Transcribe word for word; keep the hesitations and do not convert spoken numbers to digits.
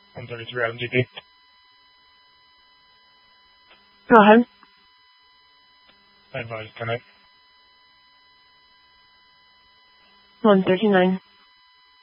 one thirty-three Adam G P. Go ahead. I advise tonight. one thirty-nine.